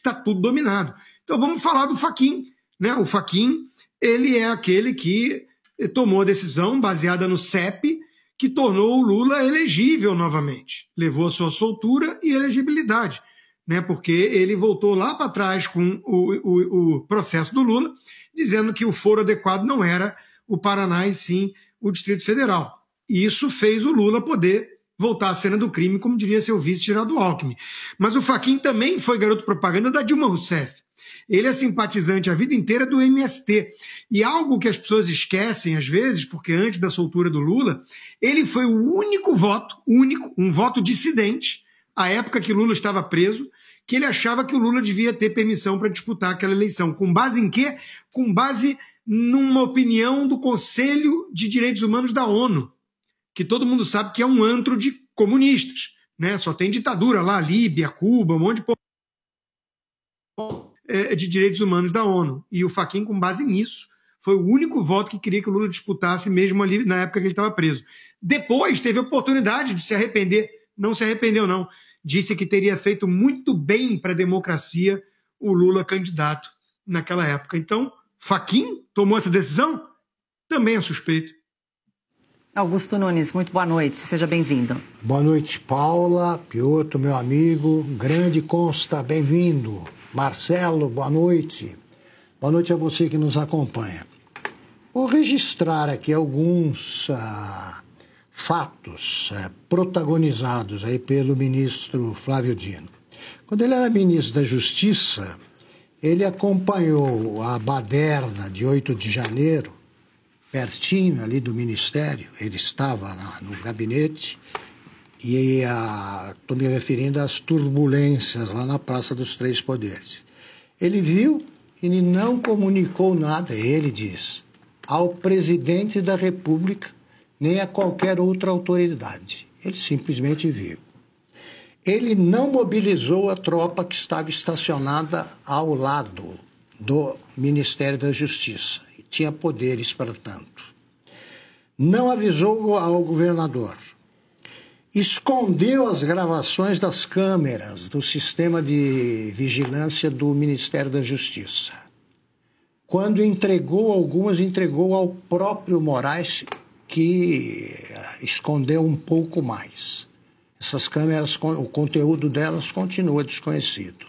está tudo dominado. Então vamos falar do Fachin, né? O Fachin, ele é aquele que tomou a decisão baseada no CEP, que tornou o Lula elegível novamente. Levou a sua soltura e elegibilidade, né? Porque ele voltou lá para trás com o processo do Lula, dizendo que o foro adequado não era o Paraná e sim o Distrito Federal. E isso fez o Lula poder voltar à cena do crime, como diria seu vice Geraldo Alckmin. Mas o Fachin também foi garoto propaganda da Dilma Rousseff. Ele é simpatizante a vida inteira do MST. E algo que as pessoas esquecem às vezes, porque antes da soltura do Lula, ele foi o único voto, um voto dissidente, à época que Lula estava preso, que ele achava que o Lula devia ter permissão para disputar aquela eleição. Com base em quê? Com base numa opinião do Conselho de Direitos Humanos da ONU, que todo mundo sabe que é um antro de comunistas, né? Só tem ditadura lá, Líbia, Cuba, um monte de de direitos humanos da ONU. E o Fachin, com base nisso, foi o único voto que queria que o Lula disputasse mesmo ali na época que ele estava preso. Depois teve a oportunidade de se arrepender, não se arrependeu não, disse que teria feito muito bem para a democracia o Lula candidato naquela época. Então, Fachin tomou essa decisão? Também é suspeito. Augusto Nunes, muito boa noite, seja bem-vindo. Boa noite, Paula, Piotr, meu amigo, grande Consta, bem-vindo. Marcelo, boa noite. Boa noite a você que nos acompanha. Vou registrar aqui alguns fatos protagonizados aí pelo ministro Flávio Dino. Quando ele era ministro da Justiça, ele acompanhou a baderna de 8 de janeiro, pertinho ali do Ministério, ele estava no gabinete, e estou me referindo às turbulências lá na Praça dos Três Poderes. Ele viu e não comunicou nada, ele diz, ao presidente da República, nem a qualquer outra autoridade. Ele simplesmente viu. Ele não mobilizou a tropa que estava estacionada ao lado do Ministério da Justiça. E tinha poderes para tanto. Não avisou ao governador. Escondeu as gravações das câmeras do sistema de vigilância do Ministério da Justiça. Quando entregou algumas, entregou ao próprio Moraes, que escondeu um pouco mais. Essas câmeras, o conteúdo delas continua desconhecido.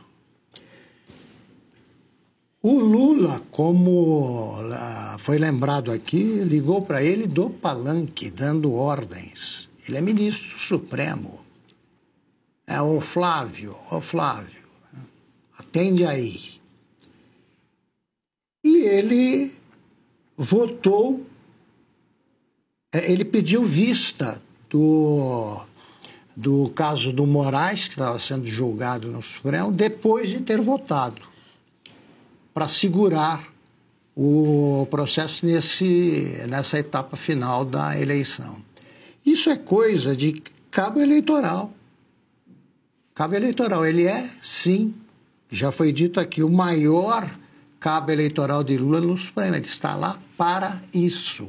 O Lula, como foi lembrado aqui, ligou para ele do palanque, dando ordens. Ele é ministro supremo. Ô Flávio, atende aí. E ele votou, ele pediu vista do caso do Moraes, que estava sendo julgado no Supremo, depois de ter votado, para segurar o processo nessa etapa final da eleição. Isso é coisa de cabo eleitoral. Cabo eleitoral, ele é, sim, já foi dito aqui, o maior cabo eleitoral de Lula no Supremo. Ele está lá para isso.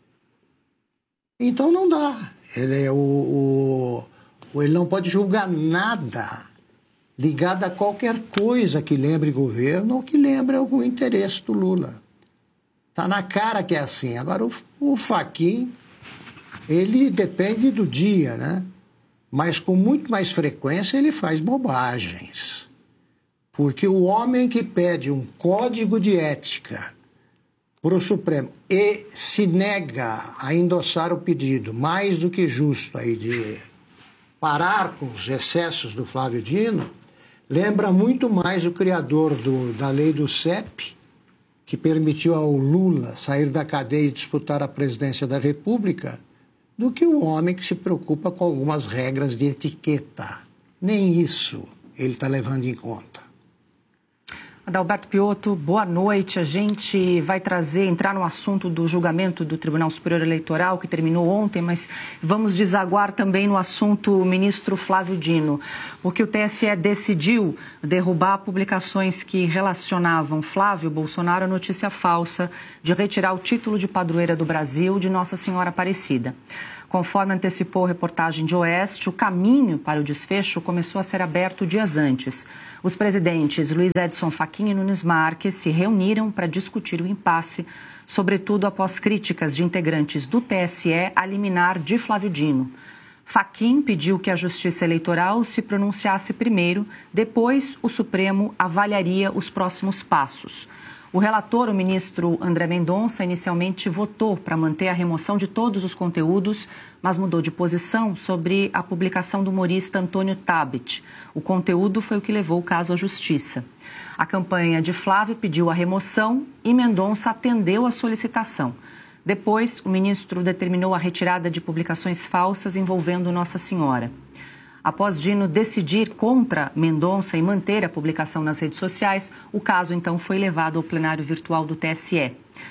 Então não dá. Ele não pode julgar nada ligado a qualquer coisa que lembre governo ou que lembre algum interesse do Lula. Está na cara que é assim. Agora, o Fachin, ele depende do dia, né? Mas com muito mais frequência ele faz bobagens. Porque o homem que pede um código de ética para o Supremo e se nega a endossar o pedido, mais do que justo aí de parar com os excessos do Flávio Dino, lembra muito mais o criador da lei do CEP, que permitiu ao Lula sair da cadeia e disputar a presidência da República, do que o homem que se preocupa com algumas regras de etiqueta. Nem isso ele está levando em conta. Adalberto Piotr, boa noite. A gente vai entrar no assunto do julgamento do Tribunal Superior Eleitoral, que terminou ontem, mas vamos desaguar também no assunto ministro Flávio Dino, porque o TSE decidiu derrubar publicações que relacionavam Flávio Bolsonaro à notícia falsa de retirar o título de padroeira do Brasil de Nossa Senhora Aparecida. Conforme antecipou a reportagem de Oeste, o caminho para o desfecho começou a ser aberto dias antes. Os presidentes Luiz Edson Fachin e Nunes Marques se reuniram para discutir o impasse, sobretudo após críticas de integrantes do TSE à liminar de Flávio Dino. Fachin pediu que a Justiça Eleitoral se pronunciasse primeiro, depois o Supremo avaliaria os próximos passos. O relator, o ministro André Mendonça, inicialmente votou para manter a remoção de todos os conteúdos, mas mudou de posição sobre a publicação do humorista Antônio Tabet. O conteúdo foi o que levou o caso à Justiça. A campanha de Flávio pediu a remoção e Mendonça atendeu a solicitação. Depois, o ministro determinou a retirada de publicações falsas envolvendo Nossa Senhora. Após Dino decidir contra Mendonça e manter a publicação nas redes sociais, o caso então foi levado ao plenário virtual do TSE.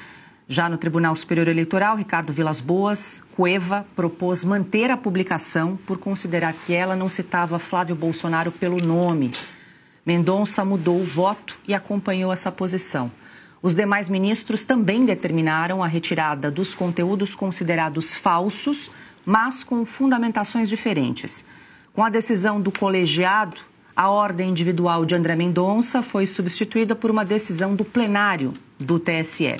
Já no Tribunal Superior Eleitoral, Ricardo Vilas Boas Cueva propôs manter a publicação por considerar que ela não citava Flávio Bolsonaro pelo nome. Mendonça mudou o voto e acompanhou essa posição. Os demais ministros também determinaram a retirada dos conteúdos considerados falsos, mas com fundamentações diferentes. Com a decisão do colegiado, a ordem individual de André Mendonça foi substituída por uma decisão do plenário do TSE.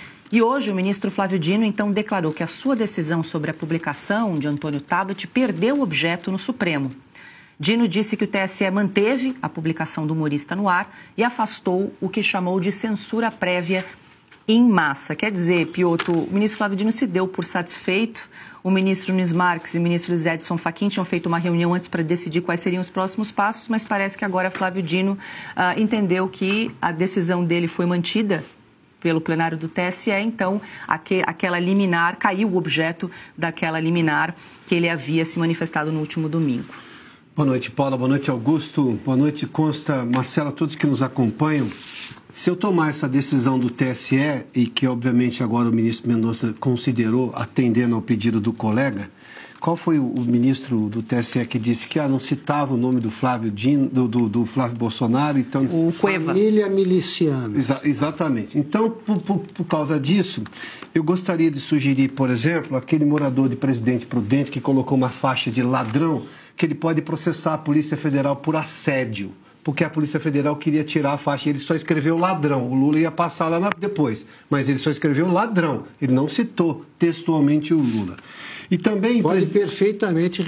E hoje o ministro Flávio Dino então declarou que a sua decisão sobre a publicação de Antônio Tabet perdeu objeto no Supremo. Dino disse que o TSE manteve a publicação do humorista no ar e afastou o que chamou de censura prévia em massa. Quer dizer, Piotr, o ministro Flávio Dino se deu por satisfeito. O ministro Nunes Marques e o ministro Luiz Edson Fachin tinham feito uma reunião antes para decidir quais seriam os próximos passos, mas parece que agora Flávio Dino entendeu que a decisão dele foi mantida pelo plenário do TSE, então aquela liminar, caiu o objeto daquela liminar que ele havia se manifestado no último domingo. Boa noite, Paula. Boa noite, Augusto. Boa noite, Consta, Marcela, todos que nos acompanham. Se eu tomar essa decisão do TSE, e que obviamente agora o ministro Mendonça considerou atendendo ao pedido do colega, qual foi o ministro do TSE que disse que não citava o nome do Flávio Dino, do Flávio Bolsonaro? Então, o Cueva. Família miliciana. Exatamente. Então, por causa disso, eu gostaria de sugerir, por exemplo, aquele morador de Presidente Prudente que colocou uma faixa de ladrão, que ele pode processar a Polícia Federal por assédio, porque a Polícia Federal queria tirar a faixa, ele só escreveu ladrão, o Lula ia passar lá depois, mas ele só escreveu ladrão, ele não citou textualmente o Lula. E também... Pode perfeitamente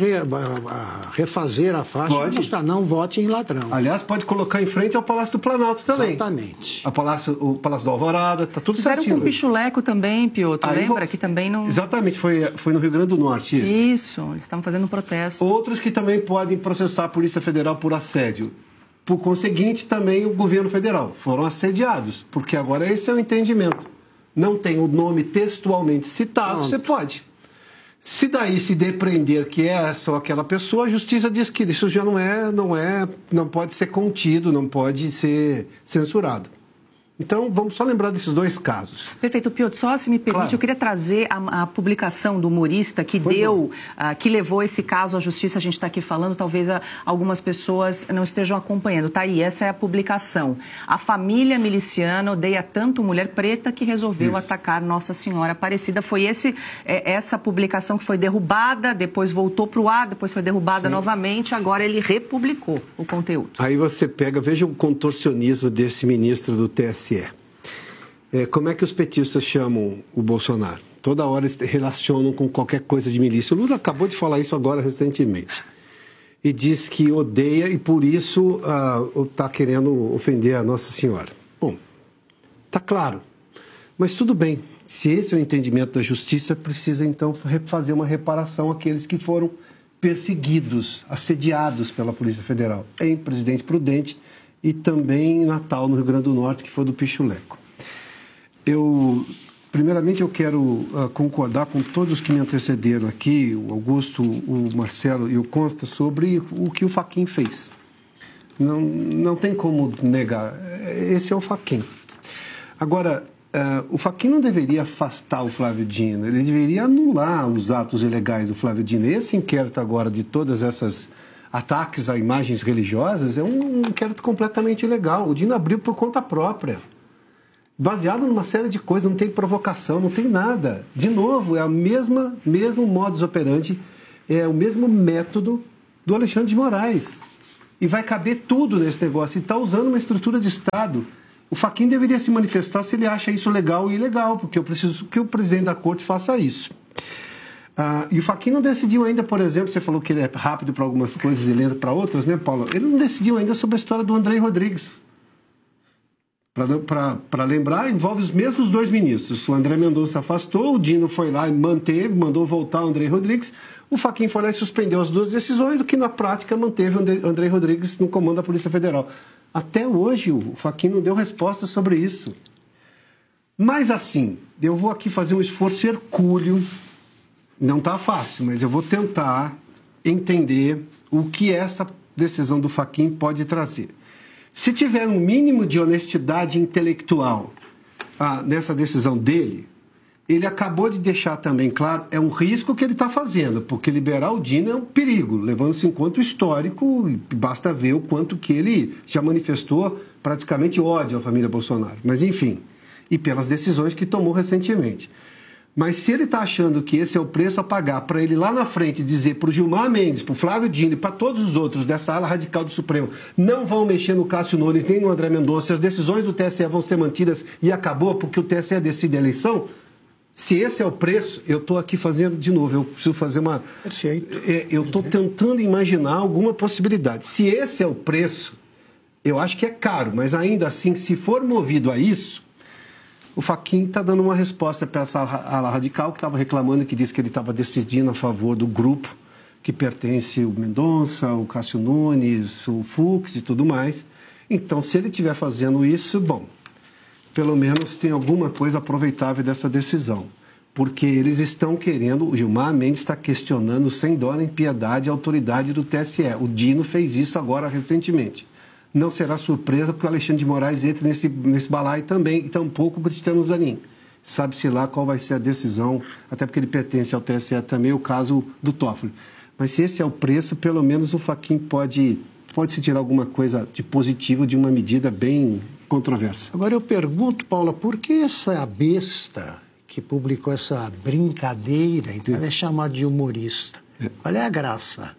refazer a faixa e mostrar, não vote em ladrão. Aliás, pode colocar em frente ao Palácio do Planalto também. Exatamente. O Palácio do Alvorada, está tudo Fizeram certinho. Com o Pichuleco também, Piotr, lembra? Que também não... Exatamente, foi no Rio Grande do Norte isso. Isso, eles estavam fazendo um protesto. Outros que também podem processar a Polícia Federal por assédio. Por conseguinte, também o governo federal. Foram assediados, porque agora esse é o entendimento. Não tem o nome textualmente citado, você pode. Se daí se depreender que é só aquela pessoa, a justiça diz que isso já não pode ser contido, não pode ser censurado. Então, vamos só lembrar desses dois casos. Perfeito, Piotr. Só se me permite, claro. Eu queria trazer a publicação do humorista que que levou esse caso à justiça. A gente está aqui falando, talvez algumas pessoas não estejam acompanhando. Tá aí, essa é a publicação. A família miliciana odeia tanto mulher preta que resolveu atacar Nossa Senhora Aparecida. Foi essa publicação que foi derrubada, depois voltou para o ar, depois foi derrubada novamente, agora ele republicou o conteúdo. Aí você veja o contorcionismo desse ministro do TSE. Como é que os petistas chamam o Bolsonaro? Toda hora eles relacionam com qualquer coisa de milícia. O Lula acabou de falar isso agora recentemente. E diz que odeia e por isso está querendo ofender a Nossa Senhora. Bom, está claro. Mas tudo bem. Se esse é o entendimento da justiça, precisa então fazer uma reparação àqueles que foram perseguidos, assediados pela Polícia Federal em Presidente Prudente e também em Natal, no Rio Grande do Norte, que foi do Pichuleco. Primeiramente, eu quero concordar com todos os que me antecederam aqui, o Augusto, o Marcelo e o Consta, sobre o que o Fachin fez. Não tem como negar. Esse é o Fachin. Agora, o Fachin não deveria afastar o Flávio Dino, ele deveria anular os atos ilegais do Flávio Dino. Esse inquérito agora de todas essas ataques a imagens religiosas é um inquérito completamente ilegal. O Dino abriu por conta própria. baseado numa série de coisas, não tem provocação, não tem nada. De novo, é o mesmo modus operandi, é o mesmo método do Alexandre de Moraes. E vai caber tudo nesse negócio. E está usando uma estrutura de Estado. O Fachin deveria se manifestar se ele acha isso legal e ilegal, porque eu preciso que o presidente da corte faça isso. E o Fachin não decidiu ainda, por exemplo, você falou que ele é rápido para algumas coisas e lento para outras, né, Paulo? Ele não decidiu ainda sobre a história do André Rodrigues. Para lembrar, envolve os mesmos dois ministros. O André Mendonça afastou, o Dino foi lá e manteve, mandou voltar o André Rodrigues. O Fachin foi lá e suspendeu as duas decisões, o que na prática manteve o André Rodrigues no comando da Polícia Federal. Até hoje o Fachin não deu resposta sobre isso. Mas assim, eu vou aqui fazer um esforço hercúleo. Não está fácil, mas eu vou tentar entender o que essa decisão do Fachin pode trazer. Se tiver um mínimo de honestidade intelectual nessa decisão dele, ele acabou de deixar também claro, é um risco que ele está fazendo, porque liberar o Dino é um perigo, levando-se em conta o histórico, e basta ver o quanto que ele já manifestou praticamente ódio à família Bolsonaro. Mas enfim, e pelas decisões que tomou recentemente. Mas se ele está achando que esse é o preço a pagar para ele lá na frente dizer para o Gilmar Mendes, para o Flávio Dino e para todos os outros dessa ala radical do Supremo, não vão mexer no Cássio Nunes nem no André Mendonça, as decisões do TSE vão ser mantidas e acabou porque o TSE decide a eleição, se esse é o preço, eu estou aqui fazendo de novo, eu preciso fazer uma... Perfeito. Eu estou tentando imaginar alguma possibilidade. Se esse é o preço, eu acho que é caro, mas ainda assim, se for movido a isso, o Fachin está dando uma resposta para essa ala radical que estava reclamando, que disse que ele estava decidindo a favor do grupo que pertence o Mendonça, o Cássio Nunes, o Fux e tudo mais. Então, se ele estiver fazendo isso, bom, pelo menos tem alguma coisa aproveitável dessa decisão. Porque eles estão querendo, o Gilmar Mendes está questionando sem dó nem piedade a autoridade do TSE. O Dino fez isso agora recentemente. Não será surpresa porque o Alexandre de Moraes entra nesse balaio também, e tampouco o Cristiano Zanin. Sabe-se lá qual vai ser a decisão, até porque ele pertence ao TSE também, o caso do Toffoli. Mas se esse é o preço, pelo menos o Fachin pode se tirar alguma coisa de positivo de uma medida bem controversa. Agora eu pergunto, Paula, por que essa besta que publicou essa brincadeira, então ela é chamada de humorista? Qual é a graça?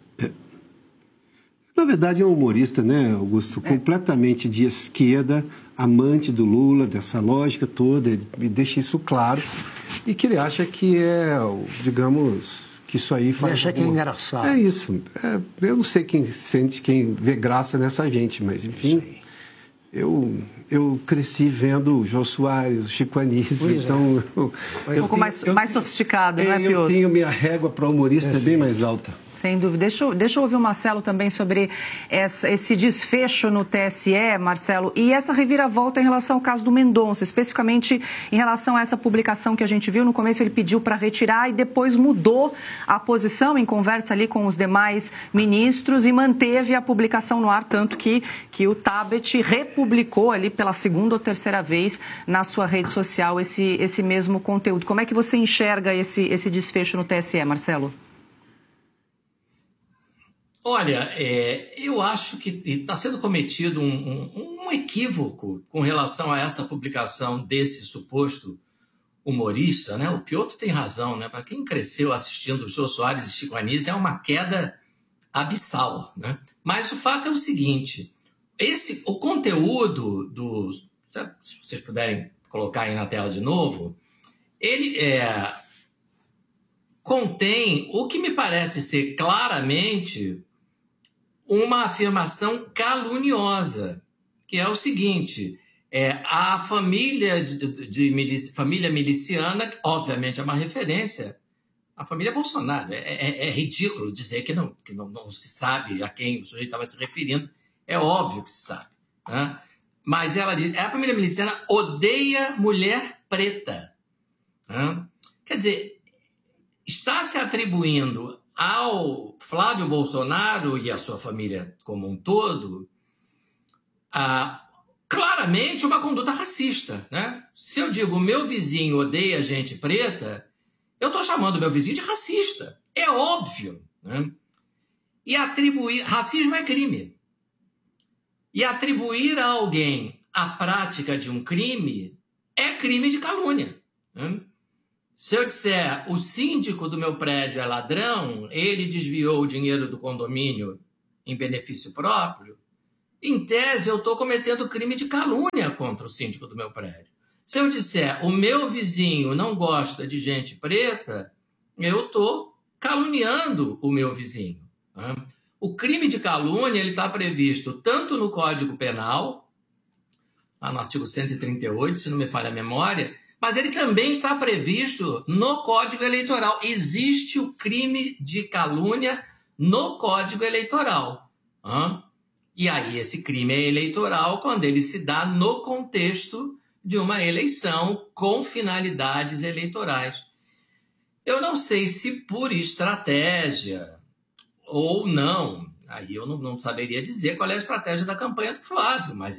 Na verdade, é um humorista, né, Augusto? Completamente de esquerda, amante do Lula, dessa lógica toda, ele deixa isso claro. E que ele acha que digamos, que isso aí faz... Ele acha que é engraçado. É isso. Eu não sei quem vê graça nessa gente, mas, enfim, eu cresci vendo o Jô Soares, o Chico Anísio, então... Um pouco mais sofisticado, não é, Piotr? Eu tenho minha régua para humorista bem mais alta. Sem dúvida. Deixa eu ouvir o Marcelo também sobre esse desfecho no TSE, Marcelo, e essa reviravolta em relação ao caso do Mendonça, especificamente em relação a essa publicação que a gente viu. No começo ele pediu para retirar e depois mudou a posição em conversa ali com os demais ministros e manteve a publicação no ar, tanto que o Tabet republicou ali pela segunda ou terceira vez na sua rede social esse mesmo conteúdo. Como é que você enxerga esse desfecho no TSE, Marcelo? Olha, eu acho que está sendo cometido um equívoco com relação a essa publicação desse suposto humorista, né? O Piotr tem razão, né? Para quem cresceu assistindo o Jô Soares e Chico Anísio, é uma queda abissal, né? Mas o fato é o seguinte, o conteúdo se vocês puderem colocar aí na tela de novo, ele contém o que me parece ser claramente uma afirmação caluniosa, que é o seguinte, a família família miliciana, obviamente é uma referência à família Bolsonaro. É ridículo dizer que não se sabe a quem o sujeito estava se referindo, é óbvio que se sabe, né? Mas ela diz, a família miliciana odeia mulher preta, né? Quer dizer, está se atribuindo ao Flávio Bolsonaro e à sua família como um todo claramente uma conduta racista, né? Se eu digo meu vizinho odeia gente preta, eu estou chamando meu vizinho de racista. É óbvio, né? E atribuir... Racismo é crime. E atribuir a alguém a prática de um crime é crime de calúnia. Se eu disser o síndico do meu prédio é ladrão, ele desviou o dinheiro do condomínio em benefício próprio, em tese eu estou cometendo crime de calúnia contra o síndico do meu prédio. Se eu disser o meu vizinho não gosta de gente preta, eu estou caluniando o meu vizinho. O crime de calúnia está previsto tanto no Código Penal, lá no artigo 138, se não me falha a memória, mas ele também está previsto no Código Eleitoral. Existe o crime de calúnia no Código Eleitoral. E aí esse crime é eleitoral quando ele se dá no contexto de uma eleição com finalidades eleitorais. Eu não sei se por estratégia ou não, aí eu não saberia dizer qual é a estratégia da campanha do Flávio, mas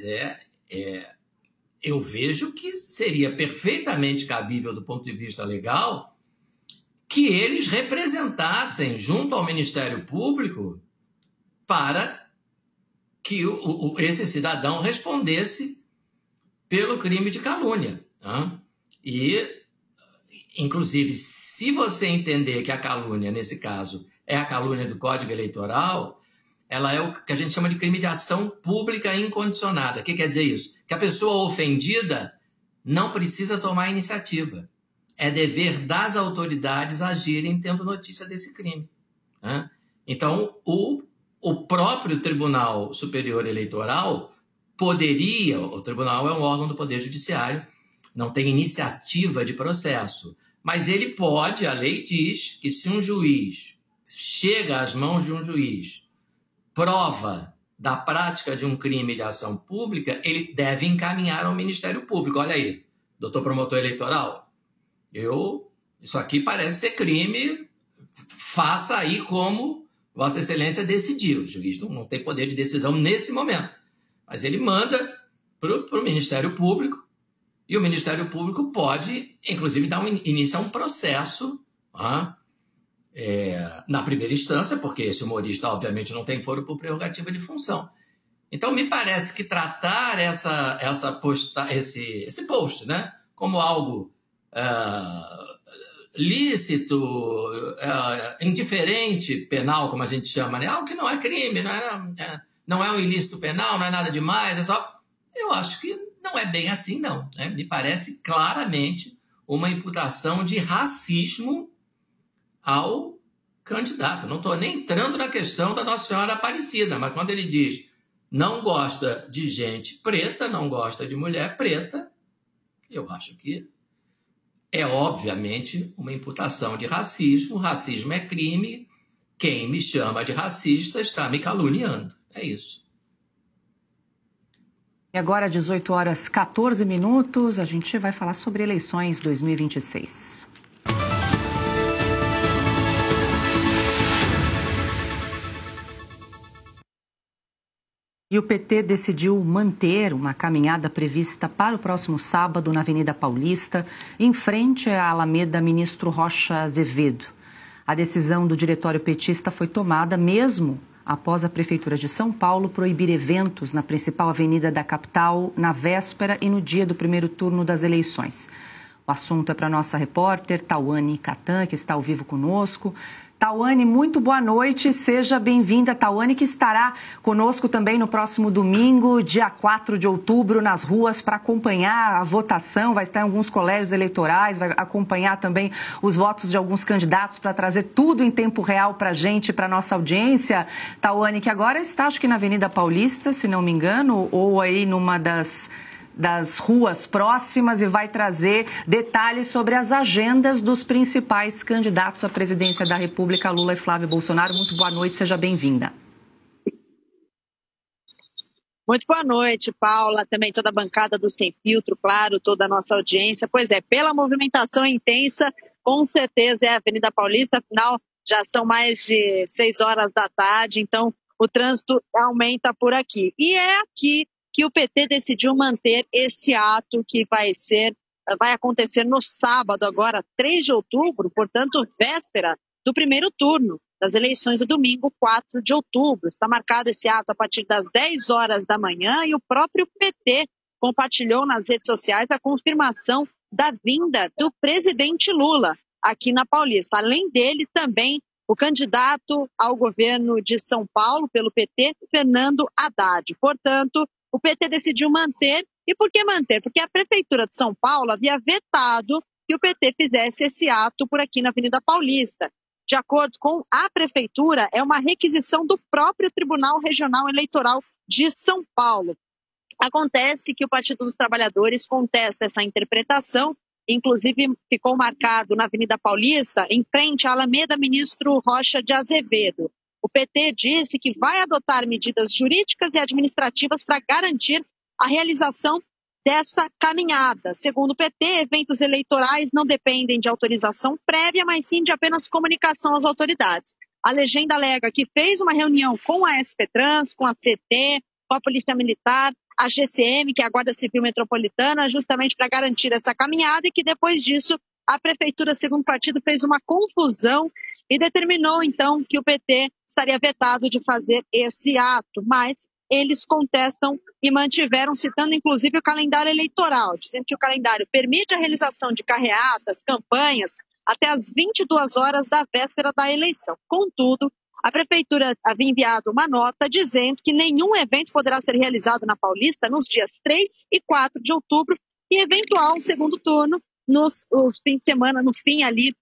eu vejo que seria perfeitamente cabível do ponto de vista legal que eles representassem junto ao Ministério Público para que esse cidadão respondesse pelo crime de calúnia. E, inclusive, se você entender que a calúnia, nesse caso, é a calúnia do Código Eleitoral, ela é o que a gente chama de crime de ação pública incondicionada. O que quer dizer isso? Que a pessoa ofendida não precisa tomar iniciativa. É dever das autoridades agirem tendo notícia desse crime. Então, o próprio Tribunal Superior Eleitoral poderia, o tribunal é um órgão do Poder Judiciário, não tem iniciativa de processo, mas ele pode, a lei diz que se um juiz chega às mãos de um juiz, prova da prática de um crime de ação pública, ele deve encaminhar ao Ministério Público. Olha aí, doutor promotor eleitoral, isso aqui parece ser crime, faça aí como Vossa Excelência decidiu. O juiz não tem poder de decisão nesse momento, mas ele manda para o Ministério Público e o Ministério Público pode, inclusive, dar início a um processo na primeira instância, porque esse humorista, obviamente, não tem foro por prerrogativa de função. Então, me parece que tratar esse post, né, como algo lícito, indiferente penal, como a gente chama, né? Algo que não é crime, não é um ilícito penal, não é nada demais, eu acho que não é bem assim, não. Né? Me parece claramente uma imputação de racismo ao candidato. Não estou nem entrando na questão da Nossa Senhora Aparecida, mas quando ele diz não gosta de gente preta, não gosta de mulher preta, eu acho que é obviamente uma imputação de racismo. Racismo é crime. Quem me chama de racista está me caluniando. É isso. E agora, 18h14, a gente vai falar sobre eleições 2026. E o PT decidiu manter uma caminhada prevista para o próximo sábado na Avenida Paulista, em frente à Alameda Ministro Rocha Azevedo. A decisão do diretório petista foi tomada mesmo após a Prefeitura de São Paulo proibir eventos na principal avenida da capital na véspera e no dia do primeiro turno das eleições. O assunto é para a nossa repórter, Tauane Catan, que está ao vivo conosco. Tauane, muito boa noite, seja bem-vinda. Tauane, que estará conosco também no próximo domingo, dia 4 de outubro, nas ruas para acompanhar a votação, vai estar em alguns colégios eleitorais, vai acompanhar também os votos de alguns candidatos para trazer tudo em tempo real para a gente, para a nossa audiência. Tauane, que agora está, acho que na Avenida Paulista, se não me engano, ou aí numa das ruas próximas e vai trazer detalhes sobre as agendas dos principais candidatos à presidência da República, Lula e Flávio Bolsonaro. Muito boa noite, seja bem-vinda. Muito boa noite, Paula, também toda a bancada do Sem Filtro, claro, toda a nossa audiência. Pois é, pela movimentação intensa, com certeza é a Avenida Paulista, afinal já são mais de 6 horas da tarde, então o trânsito aumenta por aqui. E é aqui que o PT decidiu manter esse ato que vai acontecer no sábado, agora 3 de outubro, portanto, véspera do primeiro turno das eleições do domingo, 4 de outubro. Está marcado esse ato a partir das 10 horas da manhã e o próprio PT compartilhou nas redes sociais a confirmação da vinda do presidente Lula aqui na Paulista. Além dele, também o candidato ao governo de São Paulo pelo PT, Fernando Haddad. Portanto, o PT decidiu manter. E por que manter? Porque a Prefeitura de São Paulo havia vetado que o PT fizesse esse ato por aqui na Avenida Paulista. De acordo com a Prefeitura, é uma requisição do próprio Tribunal Regional Eleitoral de São Paulo. Acontece que o Partido dos Trabalhadores contesta essa interpretação, inclusive ficou marcado na Avenida Paulista, em frente à Alameda Ministro Rocha de Azevedo. O PT disse que vai adotar medidas jurídicas e administrativas para garantir a realização dessa caminhada. Segundo o PT, eventos eleitorais não dependem de autorização prévia, mas sim de apenas comunicação às autoridades. A legenda alega que fez uma reunião com a SP Trans, com a CT, com a Polícia Militar, a GCM, que é a Guarda Civil Metropolitana, justamente para garantir essa caminhada, e que depois disso a Prefeitura, segundo o partido, fez uma confusão e determinou então que o PT estaria vetado de fazer esse ato, mas eles contestam e mantiveram, citando inclusive o calendário eleitoral, dizendo que o calendário permite a realização de carreatas, campanhas, até às 22 horas da véspera da eleição. Contudo, a Prefeitura havia enviado uma nota dizendo que nenhum evento poderá ser realizado na Paulista nos dias 3 e 4 de outubro e eventual segundo turno nos fins de semana, no fim ali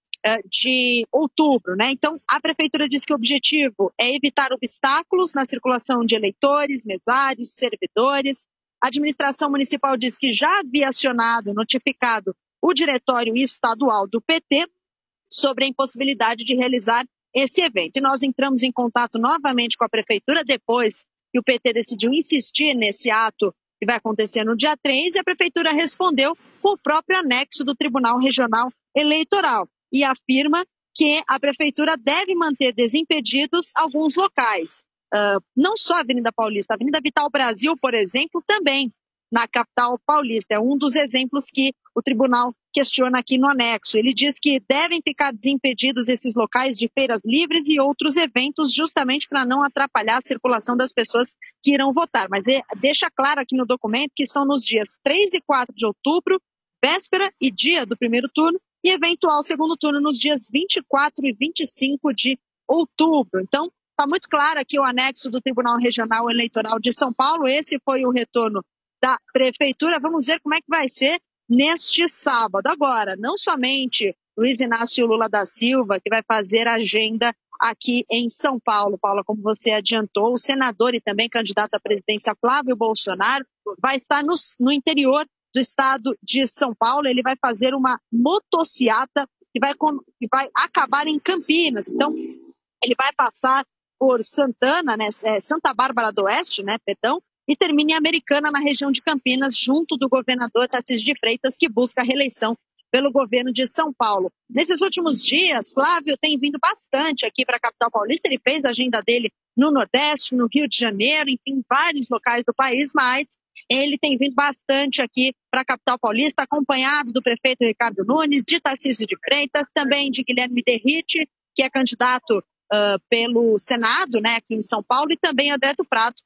de outubro, né? Então, a Prefeitura diz que o objetivo é evitar obstáculos na circulação de eleitores, mesários, servidores. A administração municipal diz que já havia acionado, notificado o diretório estadual do PT sobre a impossibilidade de realizar esse evento. E nós entramos em contato novamente com a Prefeitura depois que o PT decidiu insistir nesse ato que vai acontecer no dia 3, e a Prefeitura respondeu com o próprio anexo do Tribunal Regional Eleitoral e afirma que a Prefeitura deve manter desimpedidos alguns locais. Não só a Avenida Paulista, a Avenida Vital Brasil, por exemplo, também na capital paulista. É um dos exemplos que o tribunal questiona aqui no anexo. Ele diz que devem ficar desimpedidos esses locais de feiras livres e outros eventos, justamente para não atrapalhar a circulação das pessoas que irão votar. Mas deixa claro aqui no documento que são nos dias 3 e 4 de outubro, véspera e dia do primeiro turno, e eventual segundo turno nos dias 24 e 25 de outubro. Então, está muito claro aqui o anexo do Tribunal Regional Eleitoral de São Paulo. Esse foi o retorno da Prefeitura. Vamos ver como é que vai ser neste sábado. Agora, não somente Luiz Inácio Lula da Silva, que vai fazer a agenda aqui em São Paulo. Paula, como você adiantou, o senador e também candidato à presidência Flávio Bolsonaro vai estar no interior do estado de São Paulo. Ele vai fazer uma motociata que vai acabar em Campinas. Então, ele vai passar por Santana, né, Santa Bárbara do Oeste, né, perdão, e termina em Americana, na região de Campinas, junto do governador Tarcísio de Freitas, que busca a reeleição pelo governo de São Paulo. Nesses últimos dias, Flávio tem vindo bastante aqui para a capital paulista. Ele fez a agenda dele no Nordeste, no Rio de Janeiro, enfim, vários locais do país, mas ele tem vindo bastante aqui para a capital paulista, acompanhado do prefeito Ricardo Nunes, de Tarcísio de Freitas, também de Guilherme Derrite, que é candidato pelo Senado, né, aqui em São Paulo, e também André do Prato,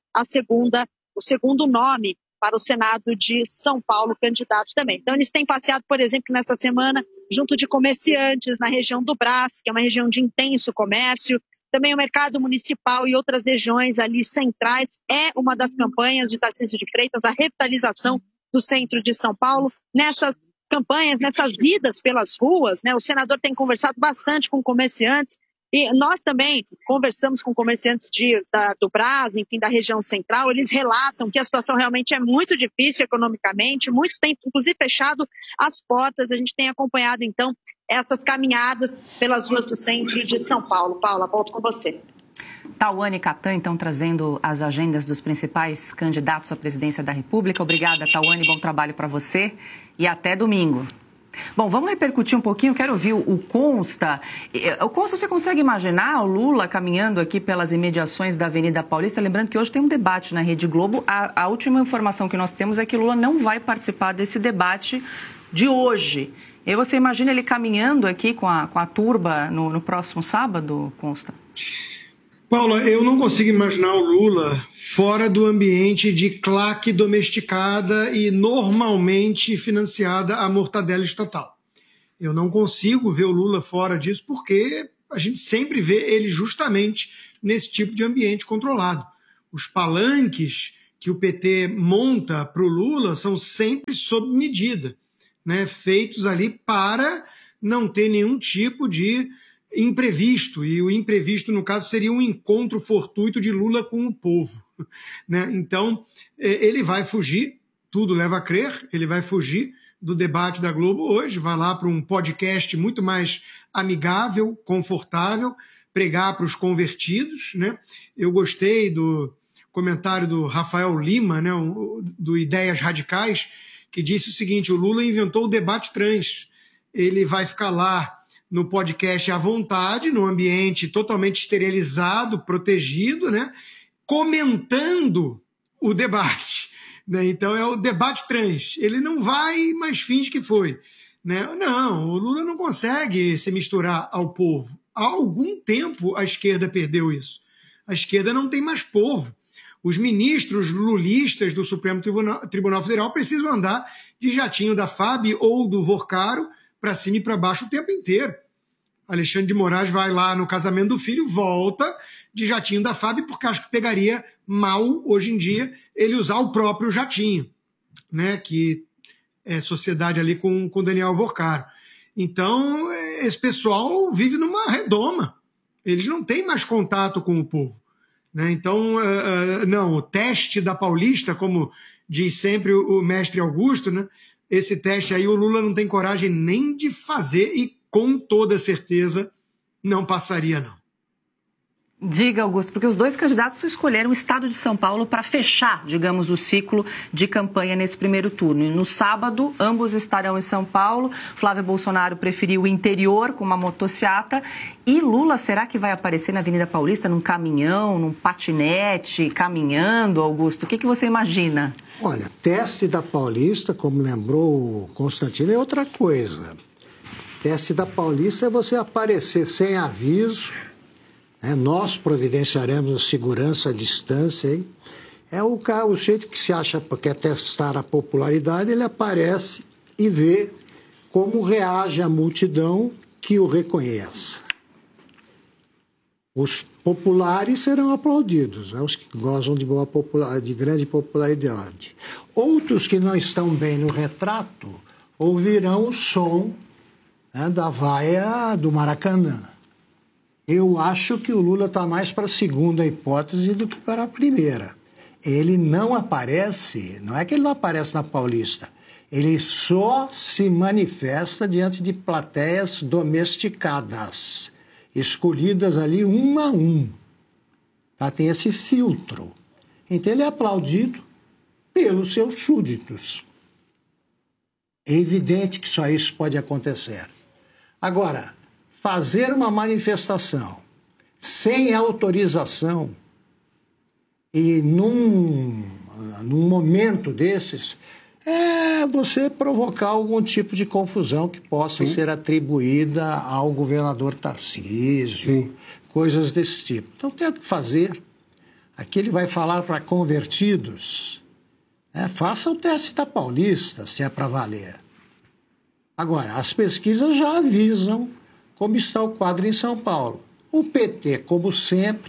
o segundo nome para o Senado de São Paulo, candidato também. Então, eles têm passeado, por exemplo, nessa semana, junto de comerciantes na região do Brás, que é uma região de intenso comércio. Também o mercado municipal e outras regiões ali centrais é uma das campanhas de Tarcísio de Freitas, a revitalização do centro de São Paulo. Nessas campanhas, nessas vidas pelas ruas, né, o senador tem conversado bastante com comerciantes. E nós também conversamos com comerciantes do Brás, enfim, da região central. Eles relatam que a situação realmente é muito difícil economicamente. Muitos têm, inclusive, fechado as portas. A gente tem acompanhado, então, essas caminhadas pelas ruas do centro de São Paulo. Paula, volto com você. Tawane Catan, então, trazendo as agendas dos principais candidatos à presidência da República. Obrigada, Tawane. Bom trabalho para você e até domingo. Bom, vamos repercutir um pouquinho, quero ouvir o Consta. O Consta, você consegue imaginar o Lula caminhando aqui pelas imediações da Avenida Paulista? Lembrando que hoje tem um debate na Rede Globo. A última informação que nós temos é que Lula não vai participar desse debate de hoje. E aí você imagina ele caminhando aqui com a turba no próximo sábado, Consta? Paula, eu não consigo imaginar o Lula fora do ambiente de claque domesticada e normalmente financiada a mortadela estatal. Eu não consigo ver o Lula fora disso porque a gente sempre vê ele justamente nesse tipo de ambiente controlado. Os palanques que o PT monta para o Lula são sempre sob medida, né? Feitos ali para não ter nenhum tipo de imprevisto, e o imprevisto, no caso, seria um encontro fortuito de Lula com o povo, né? Então, ele vai fugir, tudo leva a crer, ele vai fugir do debate da Globo hoje, vai lá para um podcast muito mais amigável, confortável, pregar para os convertidos, né? Eu gostei do comentário do Rafael Lima, né, do Ideias Radicais, que disse o seguinte: o Lula inventou o debate trans, ele vai ficar lá no podcast à vontade, num ambiente totalmente esterilizado, protegido, né, comentando o debate, né? Então é o debate trans. Ele não vai, mas finge que foi, né? Não, o Lula não consegue se misturar ao povo. Há algum tempo a esquerda perdeu isso. A esquerda não tem mais povo. Os ministros lulistas do Supremo Tribunal Federal precisam andar de jatinho da FAB ou do Vorcaro para cima e para baixo o tempo inteiro. Alexandre de Moraes vai lá no casamento do filho, volta de jatinho da FAB, porque acho que pegaria mal, hoje em dia, ele usar o próprio jatinho, né, que é sociedade ali com Daniel Vorcaro. Então, esse pessoal vive numa redoma. Eles não têm mais contato com o povo, né? Então, não, o teste da Paulista, como diz sempre o mestre Augusto, né, esse teste aí o Lula não tem coragem nem de fazer e, com toda certeza, não passaria, não. Diga, Augusto, porque os dois candidatos escolheram o estado de São Paulo para fechar, digamos, o ciclo de campanha nesse primeiro turno. E no sábado, ambos estarão em São Paulo. Flávio Bolsonaro preferiu o interior com uma motociata. E Lula, será que vai aparecer na Avenida Paulista num caminhão, num patinete, caminhando, Augusto? O que você imagina? Olha, teste da Paulista, como lembrou o Constantino, é outra coisa. Teste da Paulista é você aparecer sem aviso. Nós providenciaremos a segurança à distância. Hein? É o jeito que se acha que quer testar a popularidade, ele aparece e vê como reage a multidão que o reconheça. Os populares serão aplaudidos, os que gozam de grande popularidade. Outros que não estão bem no retrato ouvirão o som da vaia do Maracanã. Eu acho que o Lula está mais para a segunda hipótese do que para a primeira. Ele não aparece, não é que ele não aparece na Paulista, ele só se manifesta diante de plateias domesticadas, escolhidas ali um a um. Tá? Tem esse filtro. Então ele é aplaudido pelos seus súditos. É evidente que só isso pode acontecer. Agora, fazer uma manifestação sem autorização e num momento desses é você provocar algum tipo de confusão que possa ser atribuída ao governador Tarcísio, coisas desse tipo. Então tem o que fazer. Aqui ele vai falar para convertidos, faça o teste da Paulista, se é para valer. Agora, as pesquisas já avisam como está o quadro em São Paulo. O PT, como sempre,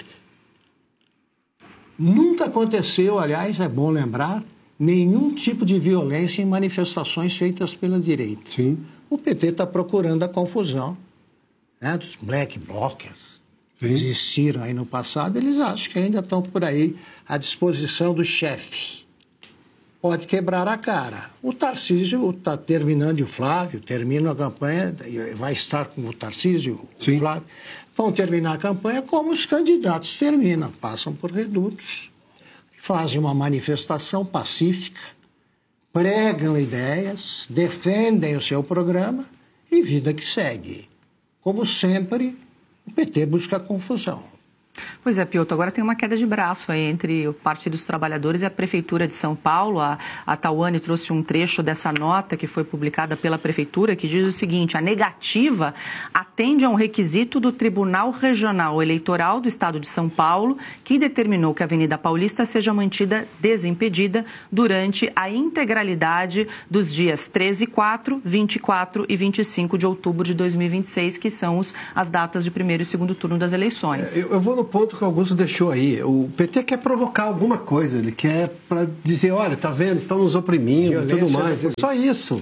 nunca aconteceu, aliás, é bom lembrar, nenhum tipo de violência em manifestações feitas pela direita. Sim. O PT está procurando a confusão, dos black blockers que existiram aí no passado, eles acham que ainda estão por aí à disposição do chefe. Pode quebrar a cara. O Tarcísio está terminando, e o Flávio termina a campanha, vai estar com o Tarcísio, o Flávio, vão terminar a campanha como os candidatos terminam, passam por redutos, fazem uma manifestação pacífica, pregam ideias, defendem o seu programa e vida que segue. Como sempre, o PT busca confusão. Pois é, Piotr, agora tem uma queda de braço aí entre o Partido dos Trabalhadores e a Prefeitura de São Paulo. A Tawane trouxe um trecho dessa nota que foi publicada pela Prefeitura, que diz o seguinte: a negativa atende a um requisito do Tribunal Regional Eleitoral do Estado de São Paulo, que determinou que a Avenida Paulista seja mantida desimpedida durante a integralidade dos dias 13, 4, 24 e 25 de outubro de 2026, que são as datas de primeiro e segundo turno das eleições. Eu vou no ponto que o Augusto deixou aí. O PT quer provocar alguma coisa, ele quer para dizer, olha, tá vendo, estão nos oprimindo e tudo mais. É só isso.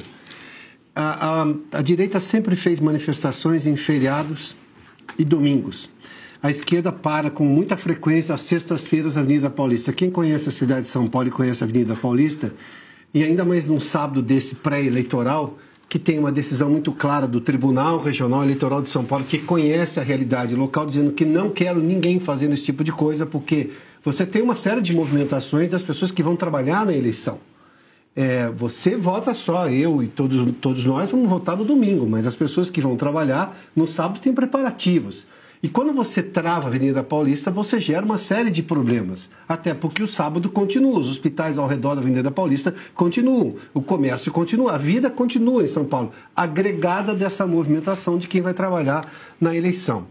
A direita sempre fez manifestações em feriados e domingos. A esquerda para com muita frequência às sextas-feiras na Avenida Paulista. Quem conhece a cidade de São Paulo e conhece a Avenida Paulista, e ainda mais num sábado desse pré-eleitoral, que tem uma decisão muito clara do Tribunal Regional Eleitoral de São Paulo, que conhece a realidade local, dizendo que não quero ninguém fazendo esse tipo de coisa, porque você tem uma série de movimentações das pessoas que vão trabalhar na eleição. Você vota só, eu e todos nós vamos votar no domingo, mas as pessoas que vão trabalhar no sábado têm preparativos. E quando você trava a Avenida Paulista, você gera uma série de problemas. Até porque o sábado continua, os hospitais ao redor da Avenida Paulista continuam, o comércio continua, a vida continua em São Paulo, agregada dessa movimentação de quem vai trabalhar na eleição.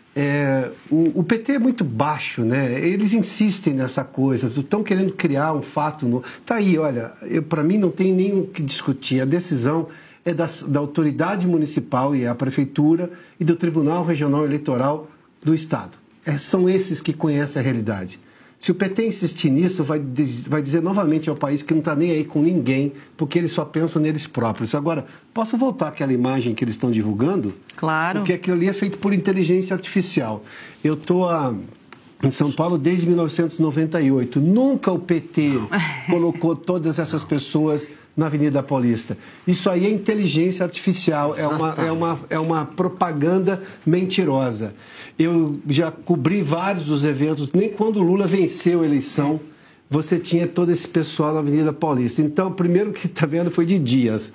O PT é muito baixo, né? Eles insistem nessa coisa, estão querendo criar um fato novo. Tá aí, olha, para mim não tem nem o que discutir, a decisão é da autoridade municipal e a prefeitura e do Tribunal Regional Eleitoral do Estado. São esses que conhecem a realidade. Se o PT insistir nisso, vai dizer novamente ao país que não está nem aí com ninguém, porque eles só pensam neles próprios. Agora, posso voltar àquela imagem que eles estão divulgando? Claro. Porque aquilo ali é feito por inteligência artificial. Eu estou em São Paulo desde 1998. Nunca o PT colocou todas essas pessoas na Avenida Paulista. Isso aí é inteligência artificial, é uma propaganda mentirosa. Eu já cobri vários dos eventos, nem quando o Lula venceu a eleição, você tinha todo esse pessoal na Avenida Paulista. Então, o primeiro que está vendo foi de dias.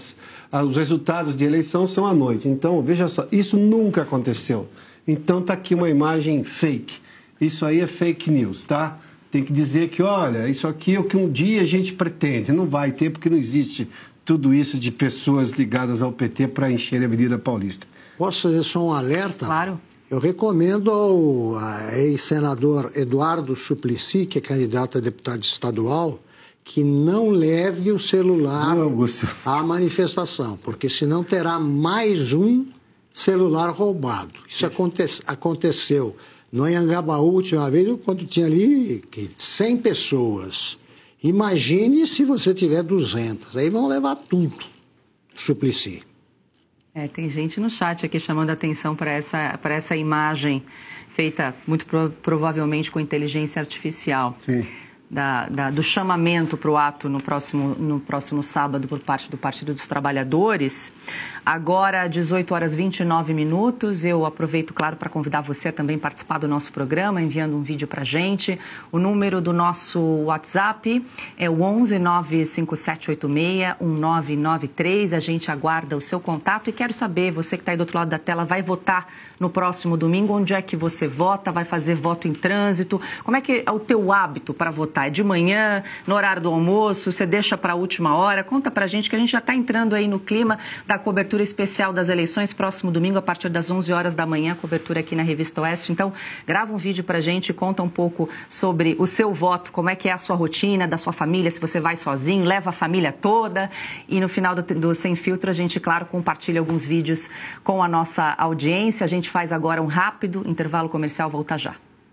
Os resultados de eleição são à noite. Então, veja só, isso nunca aconteceu. Então, está aqui uma imagem fake. Isso aí é fake news, tá? Tem que dizer que, olha, isso aqui é o que um dia a gente pretende. Não vai ter, porque não existe tudo isso de pessoas ligadas ao PT para encher a Avenida Paulista. Posso fazer só um alerta? Claro. Eu recomendo ao ex-senador Eduardo Suplicy, que é candidato a deputado estadual, que não leve o celular à manifestação, porque senão terá mais um celular roubado. Isso aconteceu no Anhangabaú, última vez, quando tinha ali 100 pessoas. Imagine se você tiver 200. Aí vão levar tudo. Suplicy. Tem gente no chat aqui chamando a atenção para essa imagem feita muito provavelmente com inteligência artificial. Sim. Do chamamento para o ato no próximo sábado por parte do Partido dos Trabalhadores. Agora, 18 horas e 29 minutos, eu aproveito, claro, para convidar você a também participar do nosso programa, enviando um vídeo para a gente. O número do nosso WhatsApp é o 11 95786 1993. A gente aguarda o seu contato e quero saber, você que está aí do outro lado da tela, vai votar no próximo domingo? Onde é que você vota? Vai fazer voto em trânsito? Como é que é o teu hábito para votar? É de manhã, no horário do almoço, você deixa para a última hora? Conta para a gente que a gente já está entrando aí no clima da cobertura especial das eleições, próximo domingo, a partir das 11 horas da manhã, cobertura aqui na Revista Oeste. Então, grava um vídeo para a gente, conta um pouco sobre o seu voto, como é que é a sua rotina, da sua família, se você vai sozinho, leva a família toda. E no final do Sem Filtro, a gente, claro, compartilha alguns vídeos com a nossa audiência. A gente faz agora um rápido intervalo comercial, volta já.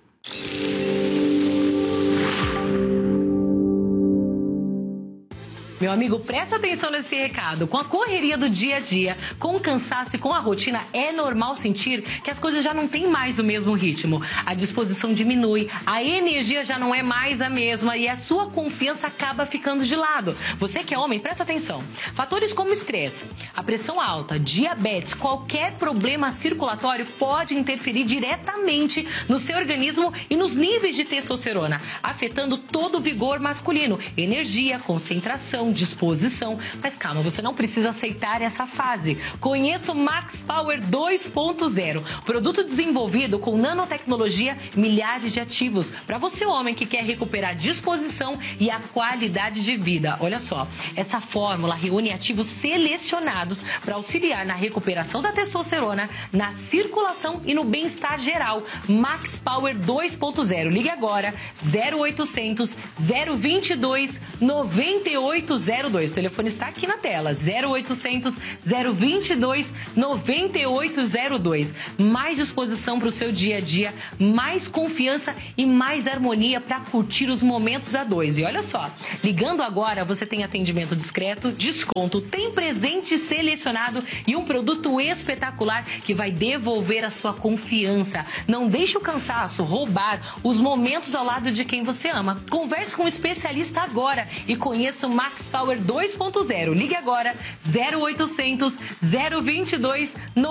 Meu amigo, presta atenção nesse recado. Com a correria do dia a dia, com o cansaço e com a rotina, é normal sentir que as coisas já não têm mais o mesmo ritmo. A disposição diminui, a energia já não é mais a mesma e a sua confiança acaba ficando de lado. Você que é homem, presta atenção. Fatores como estresse, a pressão alta, diabetes, qualquer problema circulatório pode interferir diretamente no seu organismo e nos níveis de testosterona, afetando todo o vigor masculino, energia, concentração, disposição. Mas calma, você não precisa aceitar essa fase. Conheça o Max Power 2.0, produto desenvolvido com nanotecnologia, milhares de ativos, para você, homem, que quer recuperar a disposição e a qualidade de vida. Olha só, essa fórmula reúne ativos selecionados para auxiliar na recuperação da testosterona, na circulação e no bem-estar geral. Max Power 2.0. Ligue agora, 0800 022 9802. O telefone está aqui na tela, 0800 022 9802. Mais disposição para o seu dia a dia, mais confiança e mais harmonia para curtir os momentos a dois. E olha só, ligando agora você tem atendimento discreto, desconto, tem presente selecionado e um produto espetacular que vai devolver a sua confiança. Não deixe o cansaço roubar os momentos ao lado de quem você ama. Converse com um especialista agora e conheça o Max Power 2.0. Ligue agora, 0800 022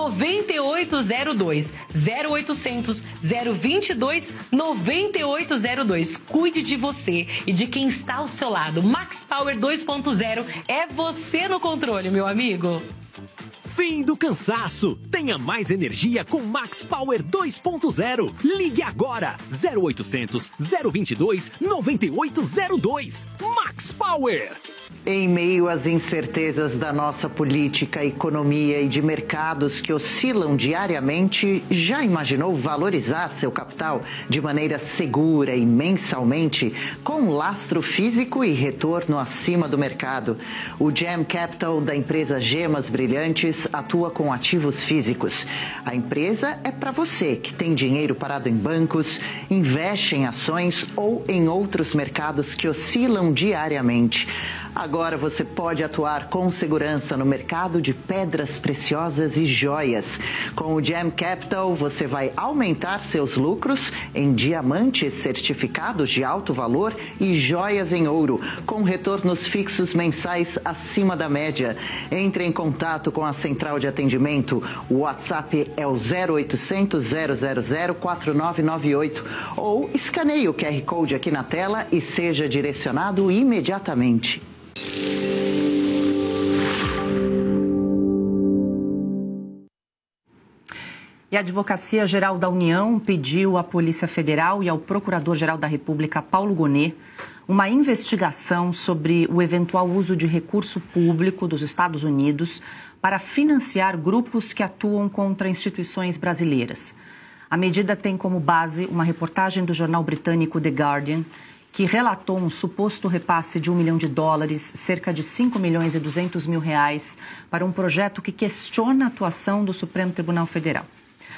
9802. 0800 022 9802. Cuide de você e de quem está ao seu lado. Max Power 2.0 é você no controle, meu amigo. Fim do cansaço. Tenha mais energia com Max Power 2.0. Ligue agora. 0800 022 9802. Max Power. Em meio às incertezas da nossa política, economia e de mercados que oscilam diariamente, já imaginou valorizar seu capital de maneira segura e mensalmente, com lastro físico e retorno acima do mercado? O Gem Capital da empresa Gemas Brilhantes atua com ativos físicos. A empresa é para você que tem dinheiro parado em bancos, investe em ações ou em outros mercados que oscilam diariamente. Agora você pode atuar com segurança no mercado de pedras preciosas e joias. Com o Gem Capital, você vai aumentar seus lucros em diamantes certificados de alto valor e joias em ouro, com retornos fixos mensais acima da média. Entre em contato com a central de atendimento. O WhatsApp é o 0800 000 4998 ou escaneie o QR Code aqui na tela e seja direcionado imediatamente. E a Advocacia Geral da União pediu à Polícia Federal e ao Procurador-Geral da República, Paulo Gonet, uma investigação sobre o eventual uso de recurso público dos Estados Unidos para financiar grupos que atuam contra instituições brasileiras. A medida tem como base uma reportagem do jornal britânico The Guardian, que relatou um suposto repasse de $1 milhão, cerca de 5 milhões e 200 mil reais, para um projeto que questiona a atuação do Supremo Tribunal Federal.